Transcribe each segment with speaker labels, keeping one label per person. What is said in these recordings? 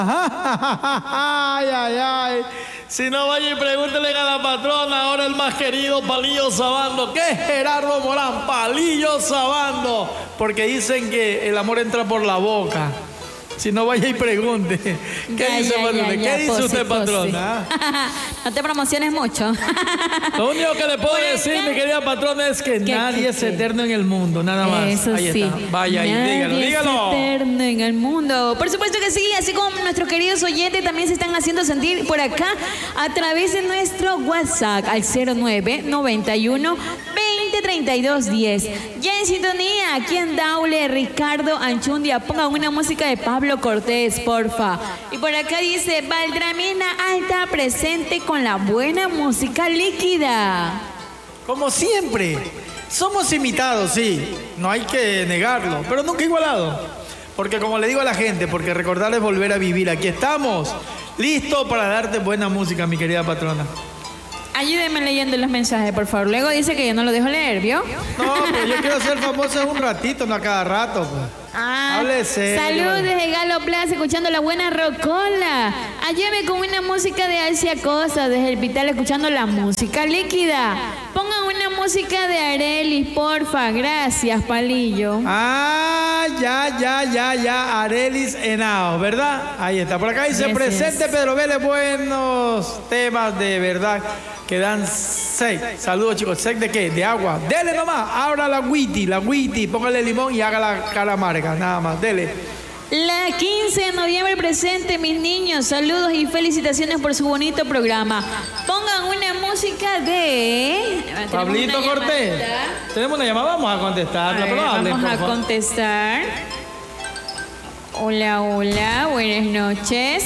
Speaker 1: Ay, ay, ay. Si no, vaya y pregúntele a la patrona, ahora el más querido Palillo Sabando. ¿Qué es Gerardo Morán? Palillo Sabando. Porque dicen que el amor entra por la boca. Si no, vaya y pregunte. ¿Qué dice, patrona? ¿Qué dice usted, patrona?
Speaker 2: No te promociones mucho.
Speaker 1: Lo único que le puedo decir, mi querida patrona, es que nadie es eterno en el mundo, nada más.
Speaker 2: Eso
Speaker 1: ahí
Speaker 2: sí.
Speaker 1: está. Vaya y dígalo, dígalo.
Speaker 2: Es eterno en el mundo. Por supuesto que sí, así como nuestros queridos oyentes también se están haciendo sentir por acá a través de nuestro WhatsApp al 0991 203210. Ya en sintonía, aquí en Daule, Ricardo Anchundia, pongan una música de Pablo Cortés, porfa. Y por acá dice, Valdramina Alta presente con la buena música líquida.
Speaker 1: Como siempre, somos imitados, sí, no hay que negarlo, pero nunca igualado. Porque como le digo a la gente, porque recordar es volver a vivir. Aquí estamos, listos para darte buena música, mi querida patrona.
Speaker 2: Ayúdeme leyendo los mensajes, por favor. Luego dice que yo no lo dejo leer, ¿vio?
Speaker 1: No, pero yo quiero ser famoso en un ratito, no a cada rato, pues. Hable serio.
Speaker 2: Salud desde Galo Plaza, escuchando la buena rocola. Ayúdame con una música de Alcia Cosa, desde el Vital, escuchando la música líquida. Pongan una música de Arelis, porfa. Gracias, Palillo.
Speaker 1: Ya. Arelis Henao, ¿verdad? Ahí está. Por acá dice,
Speaker 2: Gracias.
Speaker 1: presente Pedro Vélez, buenos temas de verdad que dan sed. Saludos, chicos. ¿Sed de qué? De agua. Dele nomás. Abra la witty, póngale limón y haga la cara amarga. Nada más. Dele.
Speaker 2: La 15 de noviembre presente, mis niños. Saludos y felicitaciones por su bonito programa. Pongan una música de...
Speaker 1: Pablito Cortés. Tenemos una llamada. Vamos a contestarla. Pero hablen,
Speaker 2: vamos
Speaker 1: por
Speaker 2: a
Speaker 1: favor.
Speaker 2: contestar. Hola, buenas noches.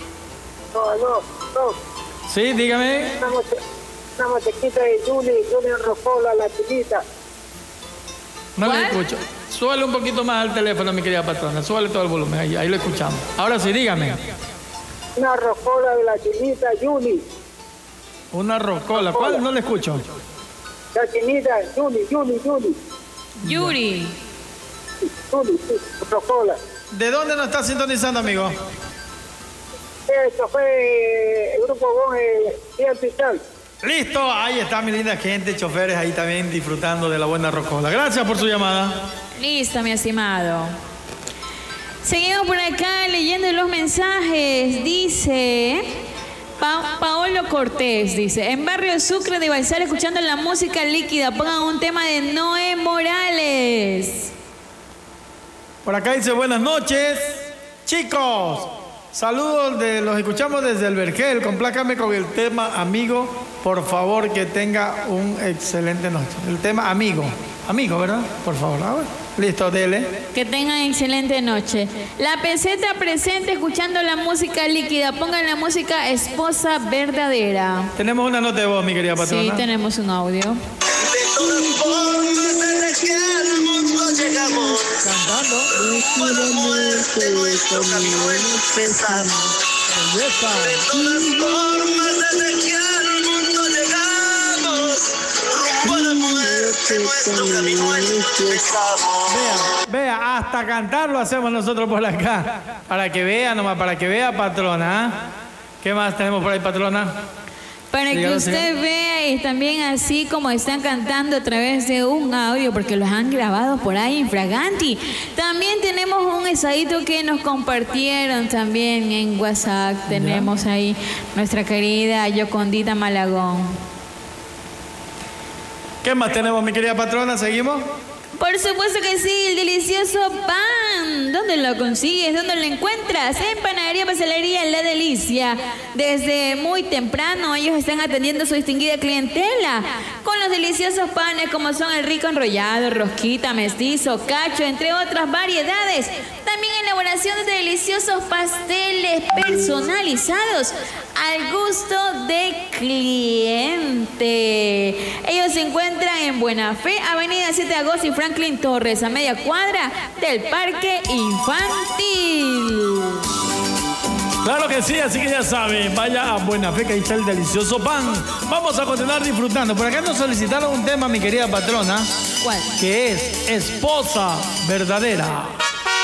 Speaker 3: No.
Speaker 1: Sí, dígame.
Speaker 3: Una musiquita de Junior Rocola, la chiquita.
Speaker 1: No le
Speaker 2: ¿Cuál?
Speaker 1: escucho. Súbale un poquito más al teléfono, mi querida patrona. Súbale todo el volumen. Ahí lo escuchamos. Ahora sí, dígame.
Speaker 3: Una rocola de la chinita Juni.
Speaker 1: Una rocola. ¿Cuál? No le escucho.
Speaker 3: La chinita Juni.
Speaker 2: Yuri.
Speaker 3: Juni, sí, rocola.
Speaker 1: ¿De dónde nos está sintonizando, amigo?
Speaker 3: Esto fue el grupo Bon, Tiempo y Tal.
Speaker 1: Listo, ahí está mi linda gente, choferes ahí también disfrutando de la buena rocola. Gracias por su llamada.
Speaker 2: Listo, mi estimado. Seguimos por acá leyendo los mensajes. Dice Paolo Cortés, dice, en Barrio Sucre de Balsar, escuchando la música líquida, pongan un tema de Noé Morales.
Speaker 1: Por acá dice, buenas noches, chicos. Saludos, los escuchamos desde el Vergel. Complácame con el tema Amigo, por favor, que tenga un excelente noche. El tema Amigo, ¿verdad? Por favor, listo, dele.
Speaker 2: Que tengan excelente noche. La peseta presente escuchando la música líquida. Pongan la música Esposa Verdadera.
Speaker 1: Tenemos una nota de voz, mi querida patrona.
Speaker 2: Sí, tenemos un audio.
Speaker 4: De todas formas, desde que al mundo llegamos, rumbo a la muerte, nuestro camino empezamos. De todas formas, desde que al mundo llegamos, rumbo a la muerte, nuestro camino empezamos.
Speaker 1: Vea, hasta cantar lo hacemos nosotros por acá. Para que vea nomás, para que vea, patrona. ¿Ah? ¿Qué más tenemos por ahí, patrona?
Speaker 2: Para que usted vea y también así como están cantando a través de un audio, porque los han grabado por ahí infraganti. También tenemos un ensadito que nos compartieron también en WhatsApp. Tenemos ahí nuestra querida Yocondita Malagón.
Speaker 1: ¿Qué más tenemos, mi querida patrona? ¿Seguimos?
Speaker 2: Por supuesto que sí, el delicioso pan. ¿Dónde lo consigues? ¿Dónde lo encuentras? En Panadería Pastelería La Delicia. Desde muy temprano ellos están atendiendo a su distinguida clientela con los deliciosos panes como son el rico enrollado, rosquita, mestizo, cacho, entre otras variedades. También elaboración de deliciosos pasteles personalizados al gusto de cliente. Ellos se encuentran en Buena Fe, Avenida 7 de Agosto y Franklin Torres, a media cuadra del Parque Infantil.
Speaker 1: Claro que sí, así que ya saben, vaya a Buena Fe, que ahí está el delicioso pan. Vamos a continuar disfrutando. Por acá nos solicitaron un tema, mi querida patrona.
Speaker 2: ¿Cuál?
Speaker 1: Que es Esposa Verdadera.